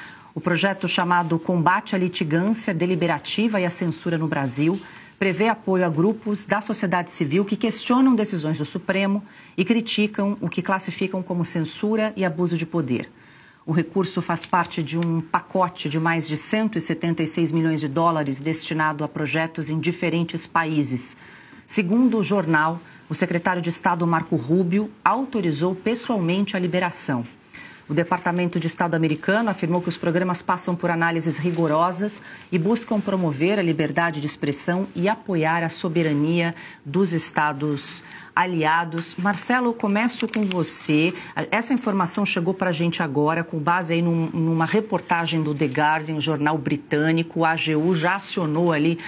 O projeto, chamado Combate à Litigância Deliberativa e à Censura no Brasil, prevê apoio a grupos da sociedade civil que questionam decisões do Supremo e criticam o que classificam como censura e abuso de poder. O recurso faz parte de um pacote de mais de 176 milhões de dólares destinado a projetos em diferentes países. Segundo o jornal, o secretário de Estado Marco Rubio autorizou pessoalmente a liberação. O Departamento de Estado americano afirmou que os programas passam por análises rigorosas e buscam promover a liberdade de expressão e apoiar a soberania dos Estados aliados. Marcelo, começo com você. Essa informação chegou para a gente agora, com base aí numa reportagem do The Guardian, jornal britânico. A AGU já acionou ali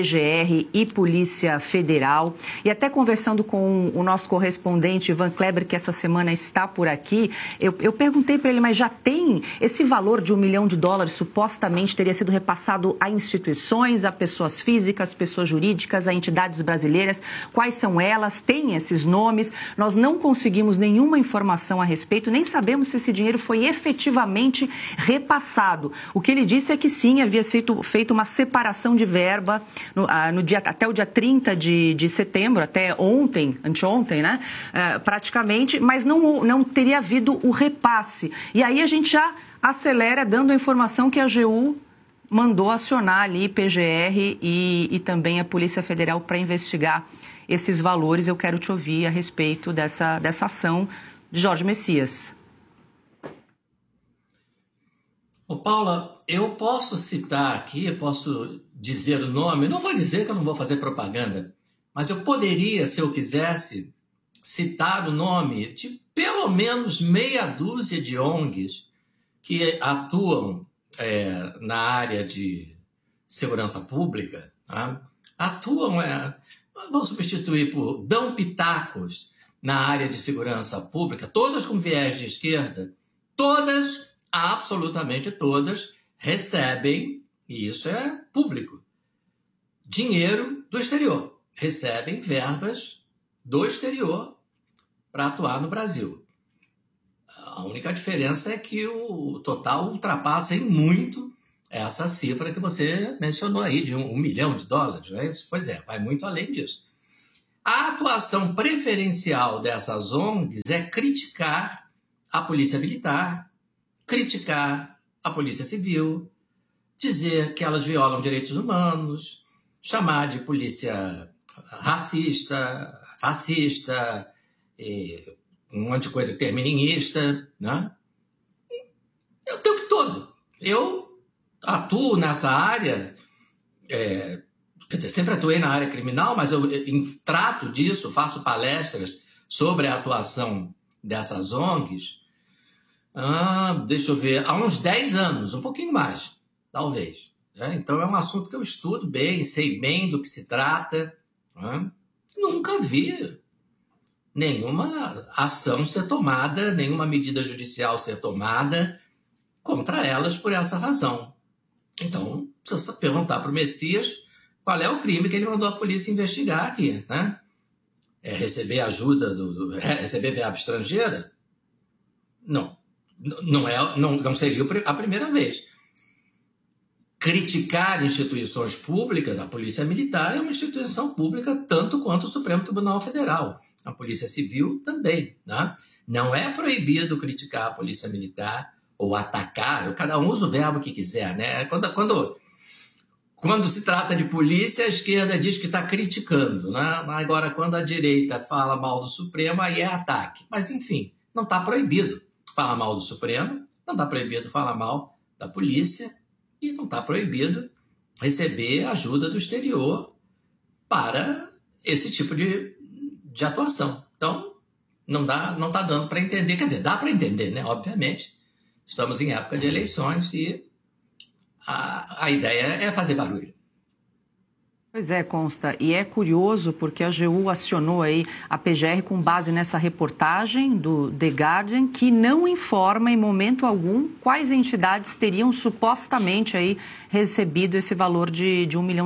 PGR e Polícia Federal. E até conversando com o nosso correspondente Ivan Kleber, que essa semana está por aqui, eu perguntei para ele, mas já tem esse valor de $1 milhão supostamente teria sido repassado a instituições, a pessoas físicas, pessoas jurídicas, a entidades brasileiras. Quais são elas? Tem esses nomes? Nós não conseguimos nenhuma informação a respeito, nem sabemos se esse dinheiro foi efetivamente repassado. O que ele disse é que sim, havia sido feita uma separação de verba até o dia 30 de setembro, até ontem, anteontem, né? Praticamente, mas não teria havido o repasse. E aí a gente já acelera dando a informação que a AGU mandou acionar ali PGR e também a Polícia Federal para investigar esses valores. Eu quero te ouvir a respeito dessa ação de Jorge Messias. Ô Paula, eu posso citar aqui, eu posso dizer o nome, não vou dizer que eu não vou fazer propaganda, mas eu poderia, se eu quisesse, citar o nome de pelo menos meia dúzia de ONGs que atuam na área de segurança pública, tá? Vão substituir por, dão pitacos na área de segurança pública, todas com viés de esquerda, todas, absolutamente todas, recebem, e isso é público, dinheiro do exterior, recebem verbas do exterior para atuar no Brasil. A única diferença é que o total ultrapassa em muito essa cifra que você mencionou aí, de $1 milhão, não é isso? Pois é, vai muito além disso. A atuação preferencial dessas ONGs é criticar a polícia militar, criticar a polícia civil, dizer que elas violam direitos humanos, chamar de polícia racista, fascista, um monte de coisa que termina em ista, né? O tempo todo. Eu atuo nessa área, quer dizer, sempre atuei na área criminal, mas eu trato disso, faço palestras sobre a atuação dessas ONGs, deixa eu ver, há uns 10 anos, um pouquinho mais, talvez. Então é um assunto que eu estudo bem, sei bem do que se trata. Nunca vi nenhuma ação ser tomada, nenhuma medida judicial ser tomada contra elas por essa razão. Então, precisa perguntar para o Messias qual é o crime que ele mandou a polícia investigar aqui, né? Receber ajuda, receber verba estrangeira? Não seria a primeira vez. Criticar instituições públicas, a Polícia Militar é uma instituição pública tanto quanto o Supremo Tribunal Federal. A Polícia Civil também, né? Não é proibido criticar a Polícia Militar ou atacar, cada um usa o verbo que quiser, né? Quando se trata de polícia, a esquerda diz que está criticando, né? Agora, quando a direita fala mal do Supremo, aí é ataque. Mas, enfim, não está proibido falar mal do Supremo, não está proibido falar mal da polícia e não está proibido receber ajuda do exterior para esse tipo de atuação. Então, não está dando para entender. Quer dizer, dá para entender, né? Obviamente, estamos em época de eleições e a ideia é fazer barulho. Pois é, Consta. E é curioso porque a AGU acionou aí a PGR com base nessa reportagem do The Guardian, que não informa em momento algum quais entidades teriam supostamente aí recebido esse valor de $1 milhão.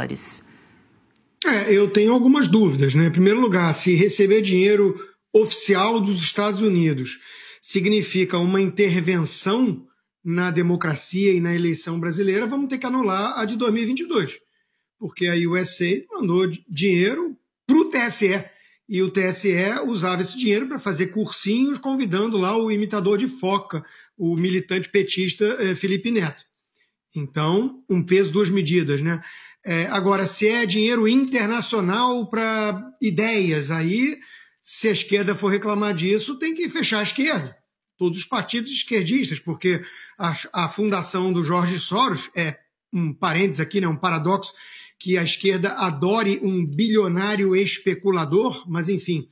Eu tenho algumas dúvidas, né? Em primeiro lugar, se receber dinheiro oficial dos Estados Unidos significa uma intervenção na democracia e na eleição brasileira, vamos ter que anular a de 2022. Porque a USA mandou dinheiro para o TSE, e o TSE usava esse dinheiro para fazer cursinhos, convidando lá o imitador de foca, o militante petista Felipe Neto. Então, um peso, duas medidas, né? Agora, se é dinheiro internacional para ideias, aí, se a esquerda for reclamar disso, tem que fechar a esquerda. Todos os partidos esquerdistas, porque a fundação do Jorge Soros, um parênteses aqui, né, um paradoxo, que a esquerda adore um bilionário especulador, mas, enfim,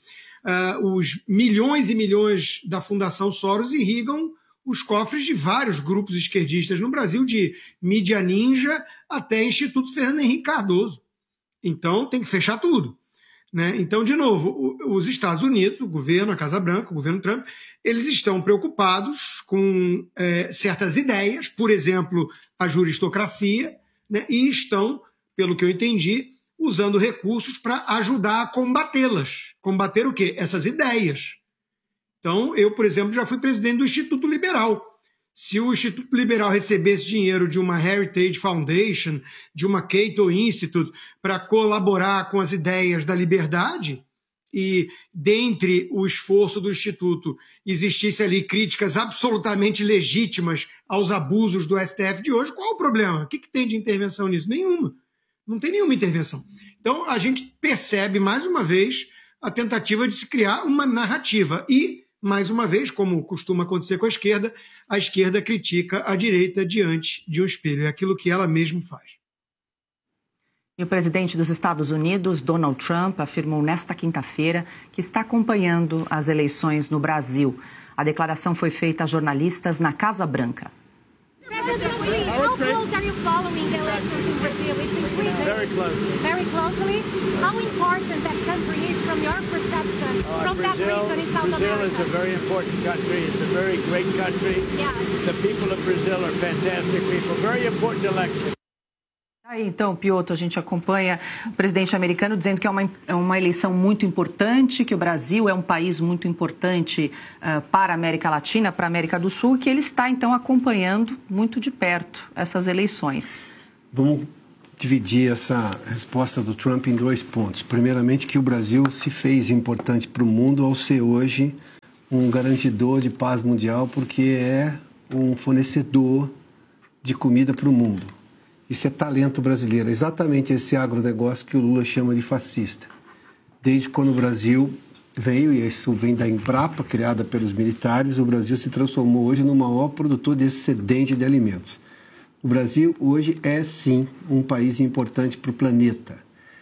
os milhões e milhões da Fundação Soros irrigam os cofres de vários grupos esquerdistas no Brasil, de Mídia Ninja até Instituto Fernando Henrique Cardoso. Então, tem que fechar tudo, né? Então, de novo, os Estados Unidos, o governo, a Casa Branca, o governo Trump, eles estão preocupados com certas ideias, por exemplo, a juristocracia, né? E estão, pelo que eu entendi, usando recursos para ajudar a combatê-las. Combater o quê? Essas ideias. Então, eu, por exemplo, já fui presidente do Instituto Liberal. Se o Instituto Liberal recebesse dinheiro de uma Heritage Foundation, de uma Cato Institute, para colaborar com as ideias da liberdade, e dentre o esforço do Instituto existisse ali críticas absolutamente legítimas aos abusos do STF de hoje, qual o problema? O que tem de intervenção nisso? Nenhuma. Não tem nenhuma intervenção. Então, a gente percebe, mais uma vez, a tentativa de se criar uma narrativa. E, mais uma vez, como costuma acontecer com a esquerda critica a direita diante de um espelho. É aquilo que ela mesma faz. E o presidente dos Estados Unidos, Donald Trump, afirmou nesta quinta-feira que está acompanhando as eleições no Brasil. A declaração foi feita a jornalistas na Casa Branca. How close are you following the elections in Brazil? It's increasing. Very closely. Very closely. How important that country is from your perception, from that region in South America? Brazil is a very important country. It's a very great country. Yeah. The people of Brazil are fantastic people. Very important election. Aí, então, Piotr, a gente acompanha o presidente americano dizendo que é uma eleição muito importante, que o Brasil é um país muito importante para a América Latina, para a América do Sul, e que ele está, então, acompanhando muito de perto essas eleições. Vamos dividir essa resposta do Trump em 2 pontos. Primeiramente, que o Brasil se fez importante para o mundo ao ser hoje um garantidor de paz mundial, porque é um fornecedor de comida para o mundo. Isso é talento brasileiro, é exatamente esse agronegócio que o Lula chama de fascista. Desde quando o Brasil veio, e isso vem da Embrapa, criada pelos militares, o Brasil se transformou hoje no maior produtor de excedente de alimentos. O Brasil hoje é, sim, um país importante para o planeta.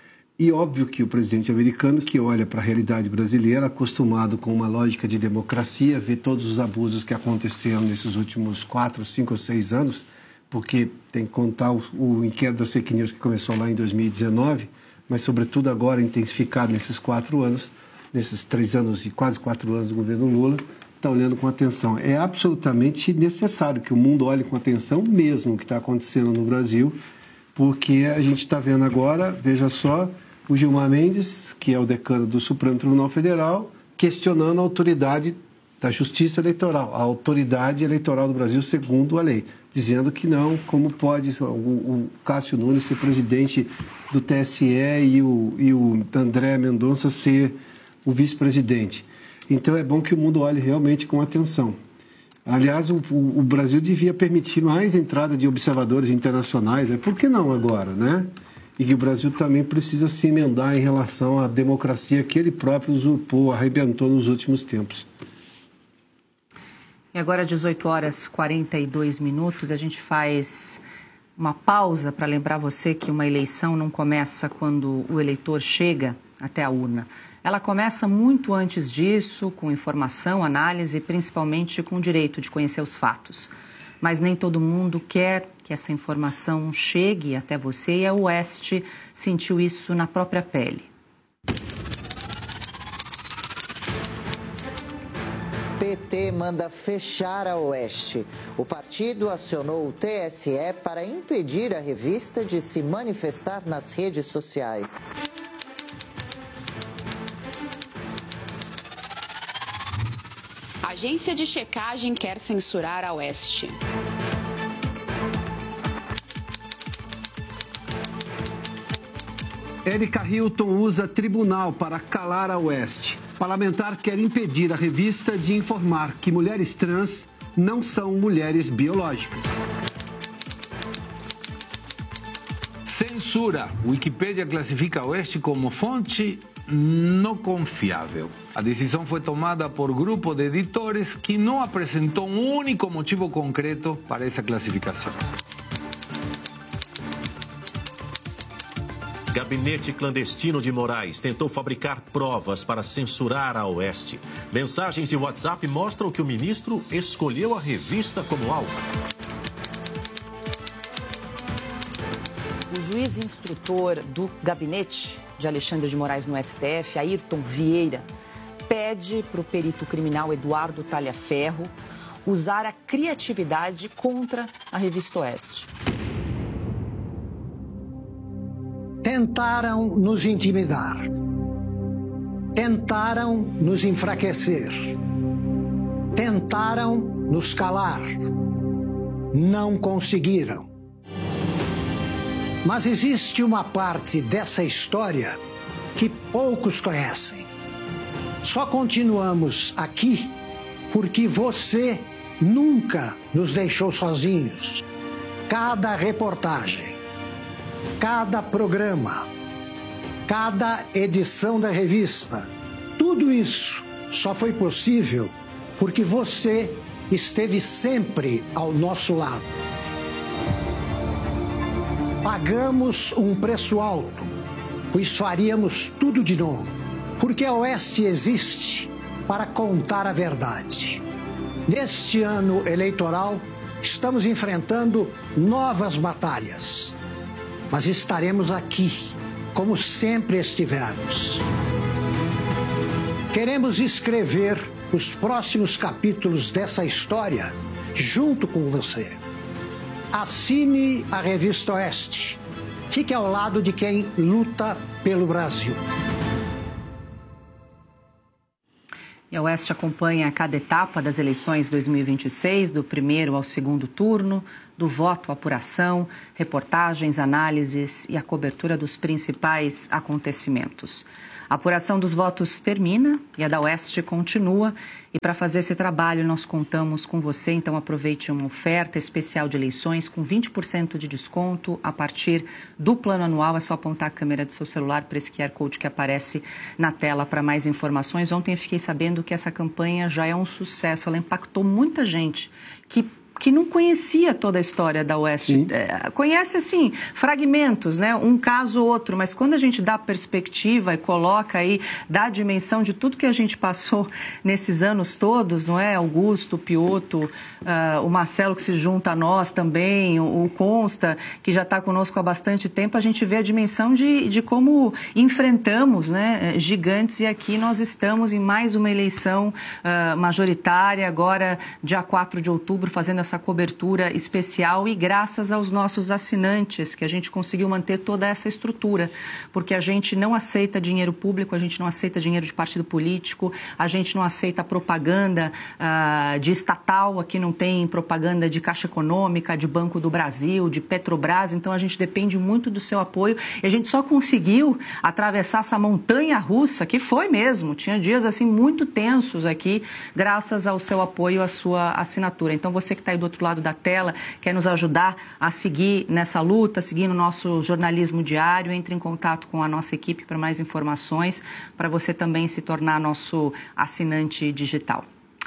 E óbvio que o presidente americano, que olha para a realidade brasileira, acostumado com uma lógica de democracia, vê todos os abusos que aconteceram nesses últimos 4, 5 ou 6 anos, porque tem que contar o inquérito das fake news que começou lá em 2019, mas sobretudo agora intensificado nesses 4 anos, nesses 3 anos e quase 4 anos do governo Lula, está olhando com atenção. É absolutamente necessário que o mundo olhe com atenção mesmo o que está acontecendo no Brasil, porque a gente está vendo agora, veja só, o Gilmar Mendes, que é o decano do Supremo Tribunal Federal, questionando a autoridade da Justiça Eleitoral, a autoridade eleitoral do Brasil segundo a lei, dizendo que não, como pode o Cássio Nunes ser presidente do TSE e o André Mendonça ser o vice-presidente. Então é bom que o mundo olhe realmente com atenção. Aliás, o Brasil devia permitir mais entrada de observadores internacionais, por que não agora, né? E que o Brasil também precisa se emendar em relação à democracia que ele próprio usurpou, arrebentou nos últimos tempos. E agora, 18h42, a gente faz uma pausa para lembrar você que uma eleição não começa quando o eleitor chega até a urna. Ela começa muito antes disso, com informação, análise, principalmente com o direito de conhecer os fatos. Mas nem todo mundo quer que essa informação chegue até você, e a Oeste sentiu isso na própria pele. PT manda fechar a Oeste. O partido acionou o TSE para impedir a revista de se manifestar nas redes sociais. A agência de checagem quer censurar a Oeste. Érica Hilton usa tribunal para calar a Oeste. Parlamentar quer impedir a revista de informar que mulheres trans não são mulheres biológicas. Censura. Wikipedia classifica a Oeste como fonte não confiável. A decisão foi tomada por grupo de editores que não apresentou um único motivo concreto para essa classificação. Gabinete clandestino de Moraes tentou fabricar provas para censurar a Oeste. Mensagens de WhatsApp mostram que o ministro escolheu a revista como alvo. O juiz instrutor do gabinete de Alexandre de Moraes no STF, Ayrton Vieira, pede para o perito criminal Eduardo Talhaferro usar a criatividade contra a revista Oeste. Tentaram nos intimidar, tentaram nos enfraquecer, tentaram nos calar, não conseguiram. Mas existe uma parte dessa história que poucos conhecem. Só continuamos aqui porque você nunca nos deixou sozinhos. Cada reportagem, cada programa, cada edição da revista, tudo isso só foi possível porque você esteve sempre ao nosso lado. Pagamos um preço alto, pois faríamos tudo de novo, porque a Oeste existe para contar a verdade. Neste ano eleitoral, estamos enfrentando novas batalhas, mas estaremos aqui, como sempre estivemos. Queremos escrever os próximos capítulos dessa história junto com você. Assine a Revista Oeste. Fique ao lado de quem luta pelo Brasil. E a Oeste acompanha cada etapa das eleições 2026, do primeiro ao segundo turno, do voto à apuração, reportagens, análises e a cobertura dos principais acontecimentos. A apuração dos votos termina e a da Oeste continua. E para fazer esse trabalho, nós contamos com você. Então, aproveite uma oferta especial de eleições com 20% de desconto a partir do plano anual. É só apontar a câmera do seu celular para esse QR Code que aparece na tela para mais informações. Ontem eu fiquei sabendo que essa campanha já é um sucesso. Ela impactou muita gente que não conhecia toda a história da Oeste. Conhece, assim, fragmentos, né? Um caso ou outro, mas quando a gente dá perspectiva e coloca aí, dá a dimensão de tudo que a gente passou nesses anos todos, não é? Augusto, Piotto, o Marcelo que se junta a nós também, o Consta, que já está conosco há bastante tempo, a gente vê a dimensão de como enfrentamos, né, gigantes, e aqui nós estamos em mais uma eleição majoritária, agora dia 4 de outubro, fazendo essa cobertura especial, e graças aos nossos assinantes que a gente conseguiu manter toda essa estrutura, porque a gente não aceita dinheiro público, a gente não aceita dinheiro de partido político, a gente não aceita propaganda de estatal, aqui não tem propaganda de Caixa Econômica, de Banco do Brasil, de Petrobras, então a gente depende muito do seu apoio, e a gente só conseguiu atravessar essa montanha russa, que foi mesmo, tinha dias assim muito tensos aqui, graças ao seu apoio, à sua assinatura. Então você que está aí do outro lado da tela, quer nos ajudar a seguir nessa luta, seguir no nosso jornalismo diário, entre em contato com a nossa equipe para mais informações, para você também se tornar nosso assinante digital.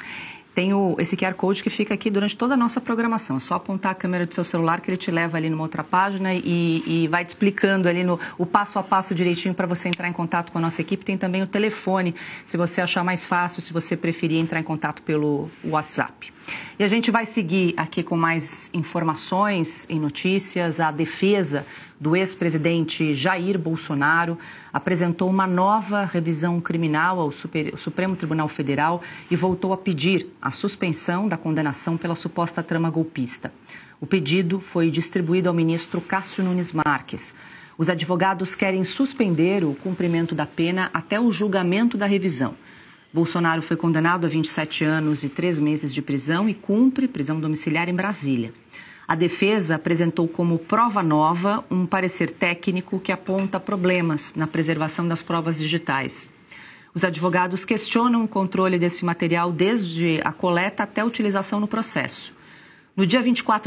Tem esse QR Code que fica aqui durante toda a nossa programação. É só apontar a câmera do seu celular que ele te leva ali numa outra página e vai te explicando ali o passo a passo direitinho para você entrar em contato com a nossa equipe. Tem também o telefone, se você achar mais fácil, se você preferir entrar em contato pelo WhatsApp. E a gente vai seguir aqui com mais informações e notícias. A defesa do ex-presidente Jair Bolsonaro apresentou uma nova revisão criminal ao Supremo Tribunal Federal e voltou a pedir a suspensão da condenação pela suposta trama golpista. O pedido foi distribuído ao ministro Cássio Nunes Marques. Os advogados querem suspender o cumprimento da pena até o julgamento da revisão. Bolsonaro foi condenado a 27 anos e 3 meses de prisão e cumpre prisão domiciliar em Brasília. A defesa apresentou como prova nova um parecer técnico que aponta problemas na preservação das provas digitais. Os advogados questionam o controle desse material desde a coleta até a utilização no processo. No dia 24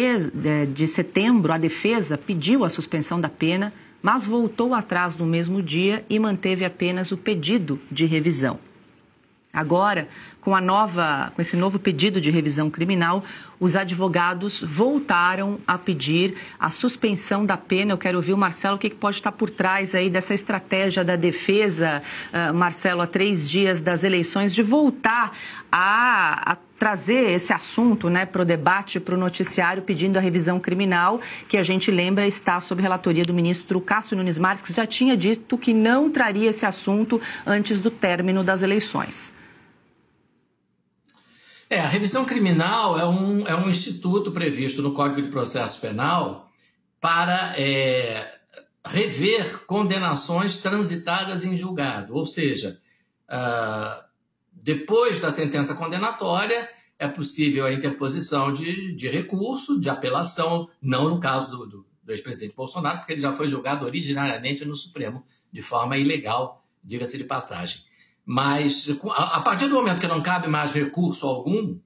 de setembro, a defesa pediu a suspensão da pena, mas voltou atrás no mesmo dia e manteve apenas o pedido de revisão. Agora, com esse novo pedido de revisão criminal, os advogados voltaram a pedir a suspensão da pena. Eu quero ouvir o Marcelo, o que pode estar por trás aí dessa estratégia da defesa, Marcelo, a 3 dias das eleições, de voltar a trazer esse assunto, né, para o debate, para o noticiário, pedindo a revisão criminal, que a gente lembra está sob relatoria do ministro Cássio Nunes Marques, que já tinha dito que não traria esse assunto antes do término das eleições. A revisão criminal é um instituto previsto no Código de Processo Penal para rever condenações transitadas em julgado. Ou seja, depois da sentença condenatória, é possível a interposição de recurso, de apelação, não no caso do ex-presidente Bolsonaro, porque ele já foi julgado originariamente no Supremo, de forma ilegal, diga-se de passagem. Mas, a partir do momento que não cabe mais recurso algum,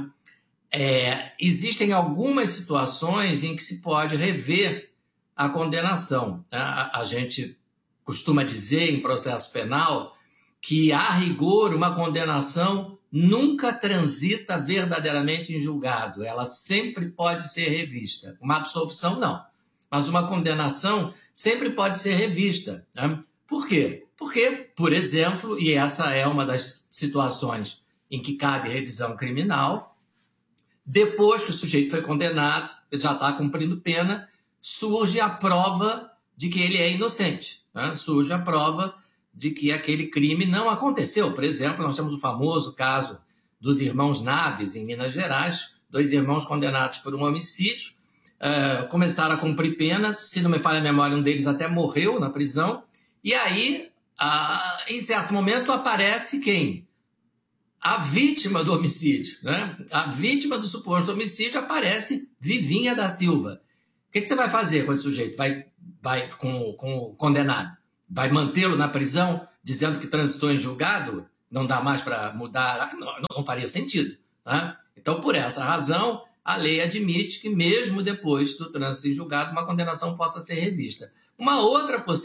existem algumas situações em que se pode rever a condenação. A gente costuma dizer em processo penal que, a rigor, uma condenação nunca transita verdadeiramente em julgado. Ela sempre pode ser revista. Uma absolvição, não. mas uma condenação sempre pode ser revista. Né? Por quê? Porque, por exemplo, e essa é uma das situações em que cabe revisão criminal, depois que o sujeito foi condenado, ele já está cumprindo pena, surge a prova de que ele é inocente. Né? Surge a prova de que aquele crime não aconteceu. Por exemplo, nós temos o famoso caso dos irmãos Naves, em Minas Gerais, 2 irmãos condenados por um homicídio, começaram a cumprir pena, se não me falha a memória, um deles até morreu na prisão, e aí, em certo momento, aparece quem? A vítima do homicídio. Né? A vítima do suposto homicídio aparece Vivinha da Silva. O que você vai fazer com esse sujeito? Vai com o condenado? Vai mantê-lo na prisão, dizendo que transitou em julgado? Não dá mais para mudar? Não faria sentido. Né? Então, por essa razão, a lei admite que, mesmo depois do trânsito em julgado, uma condenação possa ser revista. Uma outra possibilidade